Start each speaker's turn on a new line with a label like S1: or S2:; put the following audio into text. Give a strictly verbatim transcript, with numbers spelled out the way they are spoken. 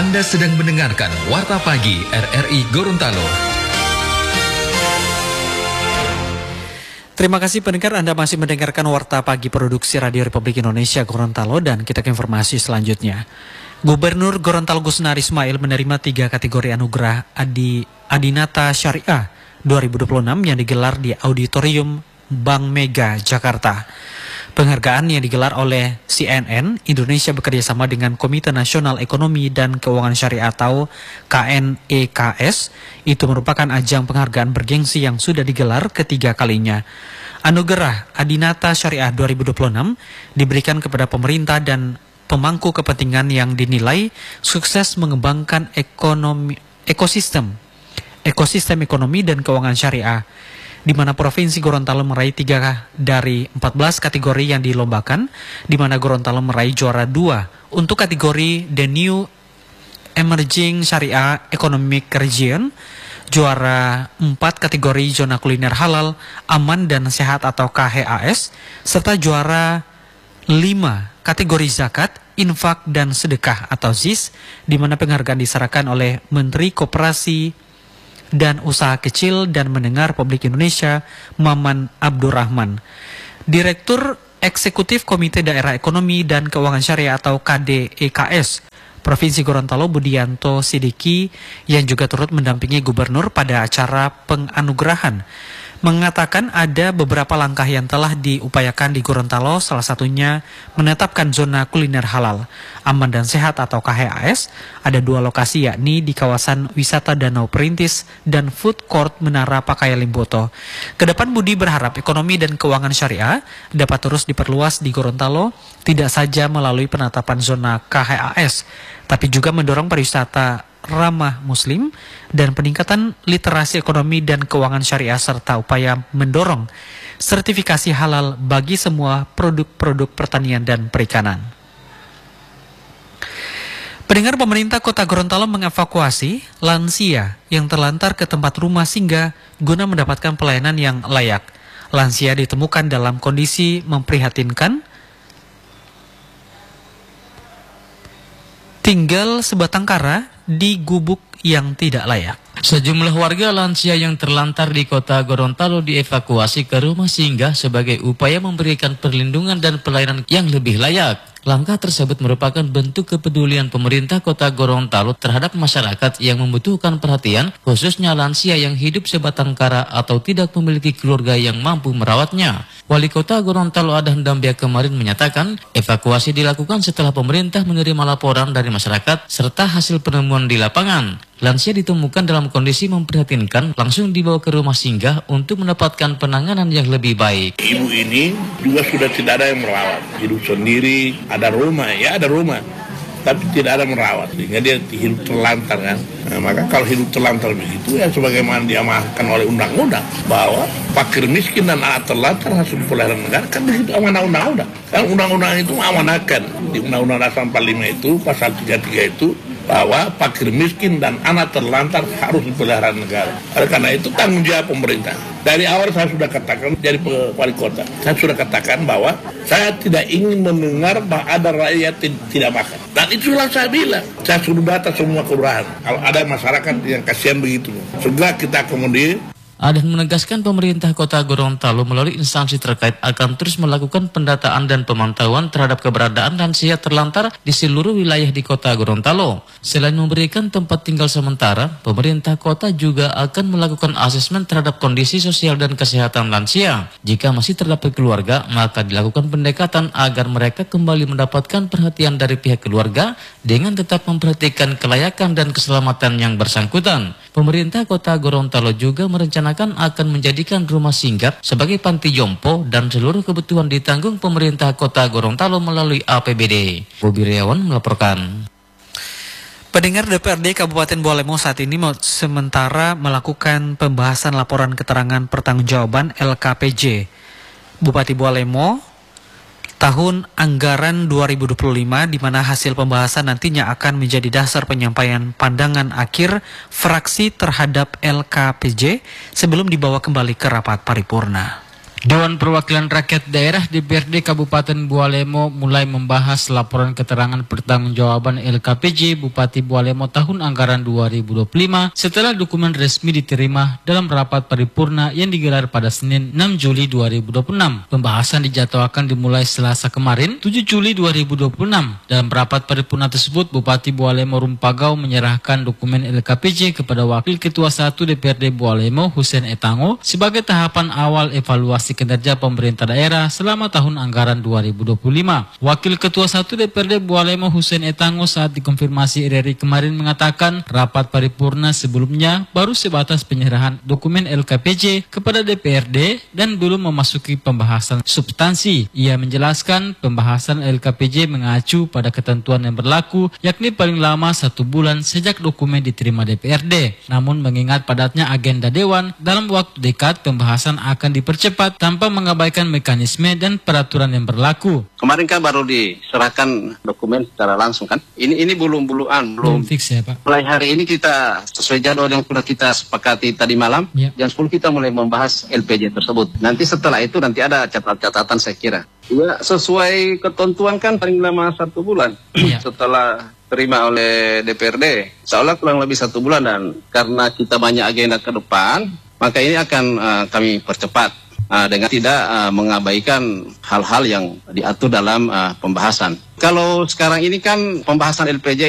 S1: Anda sedang mendengarkan Warta Pagi R R I Gorontalo.
S2: Terima kasih pendengar, Anda masih mendengarkan Warta Pagi Produksi Radio Republik Indonesia Gorontalo, dan kita ke informasi selanjutnya. Gubernur Gorontalo Gusnar Ismail menerima tiga kategori anugerah Adi Adinata Syariah dua ribu dua puluh enam yang digelar di Auditorium Bank Mega, Jakarta. Penghargaan yang digelar oleh C N N Indonesia bekerjasama dengan Komite Nasional Ekonomi dan Keuangan Syariah atau K N E K S itu merupakan ajang penghargaan bergengsi yang sudah digelar ketiga kalinya. Anugerah Adinata Syariah dua ribu dua puluh enam diberikan kepada pemerintah dan pemangku kepentingan yang dinilai sukses mengembangkan ekonomi ekosistem ekosistem ekonomi dan keuangan syariah, di mana Provinsi Gorontalo meraih tiga dari empat belas kategori yang dilombakan, di mana Gorontalo meraih juara dua untuk kategori The New Emerging Syariah Economic Region, juara empat kategori zona kuliner halal, aman dan sehat atau K H A S, serta juara lima kategori zakat, infak dan sedekah atau Z I S, di mana penghargaan diserahkan oleh Menteri Koperasi dan Usaha Kecil dan Menengah Republik Indonesia, Maman Abdurrahman. Direktur Eksekutif Komite Daerah Ekonomi dan Keuangan Syariah atau K D E K S Provinsi Gorontalo Budianto Sidiki, yang juga turut mendampingi gubernur pada acara penganugerahan, mengatakan ada beberapa langkah yang telah diupayakan di Gorontalo, salah satunya menetapkan zona kuliner halal, aman dan sehat atau K H A S. Ada dua lokasi, yakni di kawasan wisata Danau Perintis dan food court Menara Pakaya Limboto. Kedepan Budi berharap ekonomi dan keuangan syariah dapat terus diperluas di Gorontalo, tidak saja melalui penetapan zona K H A S, tapi juga mendorong pariwisata ramah muslim dan peningkatan literasi ekonomi dan keuangan syariah, serta upaya mendorong sertifikasi halal bagi semua produk-produk pertanian dan perikanan. Pendengar, pemerintah Kota Gorontalo mengevakuasi lansia yang terlantar ke tempat rumah singgah guna mendapatkan pelayanan yang layak. Lansia ditemukan dalam kondisi memprihatinkan, tinggal sebatang kara di gubuk yang tidak layak.
S3: Sejumlah warga lansia yang terlantar di Kota Gorontalo dievakuasi ke rumah singgah sebagai upaya memberikan perlindungan dan pelayanan yang lebih layak. Langkah tersebut merupakan bentuk kepedulian pemerintah Kota Gorontalo terhadap masyarakat yang membutuhkan perhatian, khususnya lansia yang hidup sebatang kara atau tidak memiliki keluarga yang mampu merawatnya. Wali Kota Gorontalo Adhan Dambia kemarin menyatakan, evakuasi dilakukan setelah pemerintah menerima laporan dari masyarakat serta hasil penemuan di lapangan. Lansia ditemukan dalam kondisi memprihatinkan, langsung dibawa ke rumah singgah untuk mendapatkan penanganan yang lebih baik.
S4: Ibu ini juga sudah tidak ada yang merawat, hidup sendiri, ada rumah, ya ada rumah, tapi tidak ada merawat, sehingga dia hidup terlantar kan. Nah, maka kalau hidup terlantar begitu, ya sebagaimana diamanahkan oleh undang-undang bahwa fakir miskin dan anak terlantar harus dipelihara negara, kan begitu amanah undang-undang. Kan undang-undang itu amanahkan di Undang-Undang Dasar empat puluh lima itu pasal tiga puluh tiga itu, bahwa fakir miskin dan anak terlantar harus dipelihara negara. Oleh karena itu tanggung jawab pemerintah. Dari awal saya sudah katakan, jadi wali kota, saya sudah katakan bahwa saya tidak ingin mendengar bahwa ada rakyat tidak makan. Dan itulah saya bilang, saya suruh data semua kelurahan. Kalau ada masyarakat yang kasihan begitu, segera kita akomodir.
S3: Adhan menegaskan pemerintah Kota Gorontalo melalui instansi terkait akan terus melakukan pendataan dan pemantauan terhadap keberadaan lansia terlantar di seluruh wilayah di Kota Gorontalo. Selain memberikan tempat tinggal sementara, pemerintah kota juga akan melakukan asesmen terhadap kondisi sosial dan kesehatan lansia. Jika masih terdapat keluarga, maka dilakukan pendekatan agar mereka kembali mendapatkan perhatian dari pihak keluarga dengan tetap memperhatikan kelayakan dan keselamatan yang bersangkutan. Pemerintah Kota Gorontalo juga merencanakan akan menjadikan rumah singgah sebagai panti jompo dan seluruh kebutuhan ditanggung pemerintah Kota Gorontalo melalui A P B D. Bobi Riawan melaporkan.
S2: Pendengar, D P R D Kabupaten Bualemo saat ini sementara melakukan pembahasan laporan keterangan pertanggungjawaban L K P J Bupati Bualemo tahun anggaran dua ribu dua puluh lima, di mana hasil pembahasan nantinya akan menjadi dasar penyampaian pandangan akhir fraksi terhadap L K P J sebelum dibawa kembali ke rapat paripurna.
S3: Dewan Perwakilan Rakyat Daerah D P R D Kabupaten Bualemo mulai membahas laporan keterangan pertanggungjawaban L K P J Bupati Bualemo tahun anggaran dua ribu dua puluh lima setelah dokumen resmi diterima dalam rapat paripurna yang digelar pada Senin enam Juli dua ribu dua puluh enam. Pembahasan dijadwalkan dimulai Selasa kemarin tujuh Juli dua ribu dua puluh enam. Dalam rapat paripurna tersebut, Bupati Bualemo Rumpagau menyerahkan dokumen L K P J kepada Wakil Ketua satu D P R D Bualemo Hussein Etango sebagai tahapan awal evaluasi kinerja pemerintah daerah selama tahun anggaran dua ribu dua puluh lima. Wakil Ketua satu D P R D Bualemo Hussein Etango saat dikonfirmasi R R I kemarin mengatakan rapat paripurna sebelumnya baru sebatas penyerahan dokumen L K P J kepada D P R D dan belum memasuki pembahasan substansi. Ia menjelaskan pembahasan L K P J mengacu pada ketentuan yang berlaku, yakni paling lama satu bulan sejak dokumen diterima D P R D. Namun mengingat padatnya agenda Dewan, dalam waktu dekat pembahasan akan dipercepat tanpa mengabaikan mekanisme dan peraturan yang berlaku.
S5: Kemarin kan baru diserahkan dokumen secara langsung kan. Ini ini belum buluan, belum,
S3: belum fix ya Pak.
S5: Mulai hari ini kita sesuai jadwal yang sudah kita sepakati tadi malam, ya. Jam sepuluh kita mulai membahas L P J tersebut. Nanti setelah itu nanti ada catatan-catatan saya kira. Ya, sesuai ketentuan kan paling lama satu bulan ya. Setelah terima oleh D P R D. Seolah kurang lebih satu bulan dan karena kita banyak agenda ke depan, maka ini akan uh, kami percepat. Uh, dengan tidak uh, mengabaikan hal-hal yang diatur dalam uh, pembahasan. Kalau sekarang ini kan pembahasan L P J